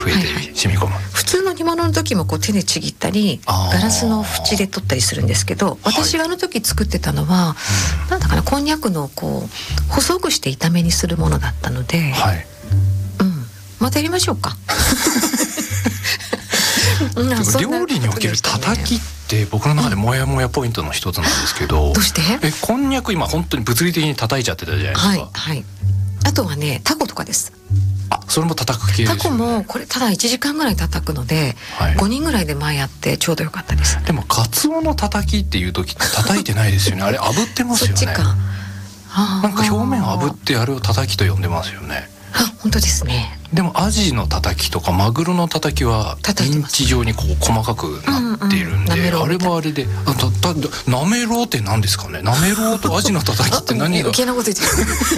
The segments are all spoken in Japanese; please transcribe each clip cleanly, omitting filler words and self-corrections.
増えて染み込む。 普通の煮物の時もこう手でちぎったりガラスの縁で取ったりするんですけど、私があの時作ってたのは、なんだかな、こんにゃくのこう細くして炒めにするものだったので、またやりましょうか。 料理における叩きって僕の中でモヤモヤポイントの一つなんですけど、 どうして？ こんにゃく今本当に物理的に叩いちゃってたじゃないですか。 あとはね、タコとかです。 それも叩く系ですよね。 タコもこれただ1時間ぐらい叩くので、5人ぐらいで前やってちょうどよかったです。 でもカツオの叩きっていう時って叩いてないですよね。あれ炙ってますよね。 そっちか。 なんか表面炙ってあれを叩きと呼んでますよね。 本当ですね。 でもアジの叩きとかマグロの叩きはミンチ状にこう細かくなっているんで、あれはあれでなめろうって何ですかね。なめろうとアジの叩きって何が余計なこと言ってる。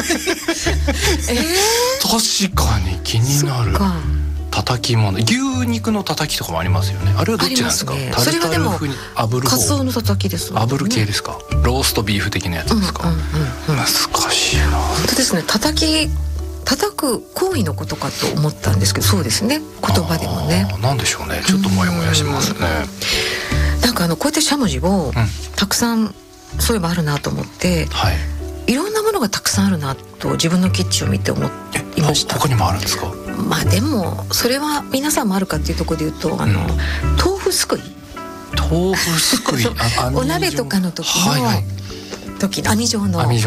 確かに気になる。叩き物、牛肉の叩きとかもありますよね。あれはどっちなんですか？ それはでも炙る方。 カツオの叩きです。 炙る系ですか？ローストビーフ的なやつですか？難しいな。 本当ですね。叩く行為のことかと思ったんですけど、そうですね、言葉でもね。 なんでしょうね、ちょっとモヤモヤしますね。 なんかこうやってしゃもじをたくさんそういえばあるなと思って、いろんなものがたくさんあるなと自分のキッチンを見て思いました。 他にもあるんですか？ でもそれは皆さんもあるかっていうところで言うと、豆腐すくい。 豆腐すくい。 お鍋とかの時の網状のあれも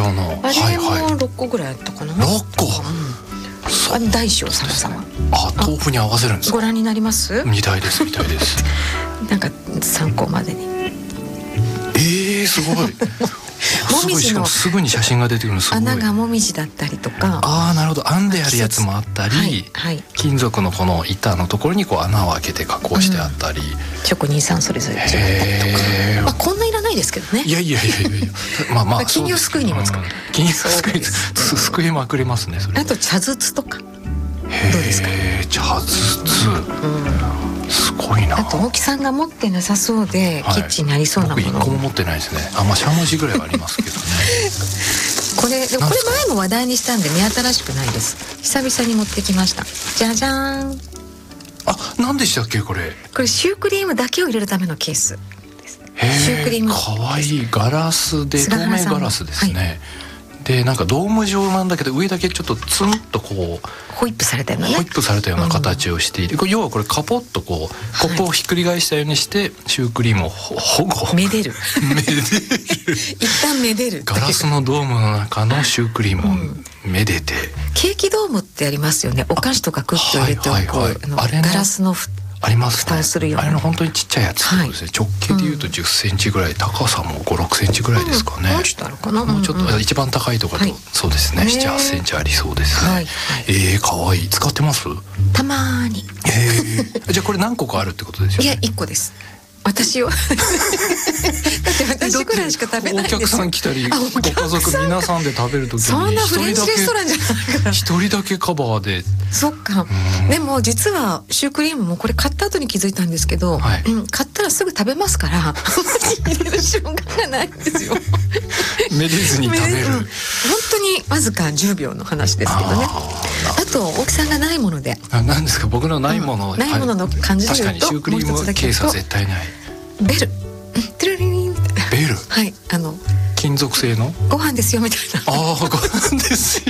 6個ぐらいあったかな。 6個。 大小様々。 豆腐に合わせるんですか？ ご覧になります？ 見たいです。 なんか参考までに。 すごい。 もみじのすぐに写真が出てくるのすごい。 穴がもみじだったりとか。 なるほど。編んであるやつもあったり、金属のこの板のところにこう穴を開けて加工してあったり、 職人さんそれぞれ違ったりとか。こんないらないですけどね。 いや。 金魚すくいにも使う。 金魚すくいすくいまくれますね。それ。 あと茶筒とか。どうですか？ 茶筒。すごいな。 あと大木さんが持ってなさそうで、キッチンにありそうなもの。 僕1個も持ってないですね。しゃもじぐらいはありますけどね。 これ前も話題にしたんで目新しくないです。久々に持ってきました。じゃじゃーん。 何でしたっけこれ？ これシュークリームだけを入れるためのケースです。シュークリーム。 かわいい。ガラスで透明ガラスですね。でなんかドーム状なんだけど上だけちょっとツンとこうホイップされたようなね。 ホイップされたような形をしている。要はこれカポッとこうコップをひっくり返したようにしてシュークリームを保護。 めでる。一旦めでる。 ガラスのドームの中のシュークリームをめでて。 ケーキドームってありますよね。お菓子とかクッキーを入れておくガラスのありますね。 蓋をするような。 あれの本当にちっちゃいやつですね。直径でいうと10センチぐらい、高さも5、6センチぐらいですかね。 もうちょっとあるかな。 もうちょっと一番高いところとそうですね。7、8センチありそうですね。可愛い。使ってます？ たまに。 じゃあこれ何個かあるってことですよね。 いや1個です。私はだって私ぐらいしか食べないんですよ。 お客さん来たりご家族皆さんで食べるときにそんなフレンチレストランじゃないから一人だけカバーで。 そっか。でも実はシュークリームもこれ買った後に気づいたんですけど、買ったらすぐ食べますから入れる瞬間がないんですよ。 めでずに食べる。 本当にわずか10秒の話ですけどね。あと大木さんがないもので。 何ですか？僕のないもの。 ないものの感じで言うと、 確かにシュークリームケースは絶対ない。 ベル。トゥルリリンみたいな。 ベル。 はい。 金属製の。 ご飯ですよみたいな。 ご飯ですよ。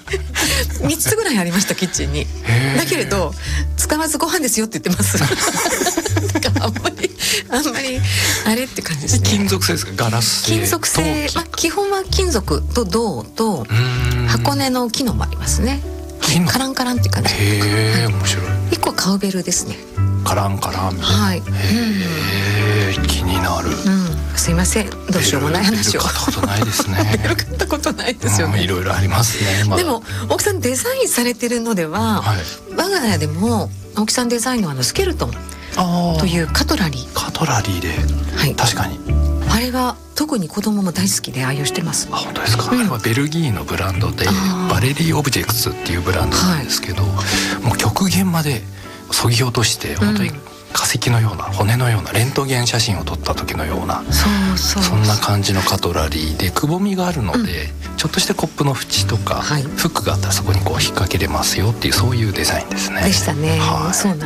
3つぐらいありましたキッチンに。だけれど使わずご飯ですよって言ってます。だからあんまりあれって感じですね。 金属製ですか？ガラス製。 金属製。基本は金属と銅と箱根の木のもありますね。カランカランって感じ。 面白い。 1個はカウベルですね。 カランみたいな。気になる。 すいません、どうしようもない話を。 買ったことないですね。 買ったことないですよね。 いろいろありますね。 でも大木さんデザインされてるのでは、我が家でも大木さんデザインのスケルトンというカトラリーで、確かにあれが特に子供も大好きで愛用してます。 本当ですか？あれはベルギーのブランドでバレリーオブジェクツっていうブランドなんですけど、もう極限まで削ぎ落として本当に化石のような骨のようなレントゲン写真を撮った時のような、 そんな感じのカトラリーでくぼみがあるので、ちょっとしたコップの縁とか、フックがあったらそこにこう引っ掛けれますよっていう、そういうデザインですね。 でしたね。そうなん